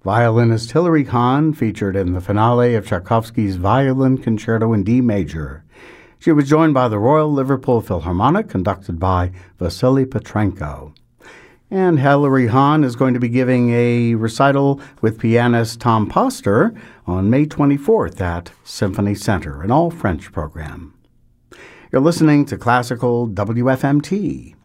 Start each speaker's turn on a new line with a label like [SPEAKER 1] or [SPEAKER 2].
[SPEAKER 1] Violinist Hilary Hahn featured in the finale of Tchaikovsky's Violin Concerto in D major. She was joined by the Royal Liverpool Philharmonic, conducted by Vasily Petrenko. And Hilary Hahn is going to be giving a recital with pianist Tom Poster on May 24th at Symphony Center, an all-French program. You're listening to Classical WFMT.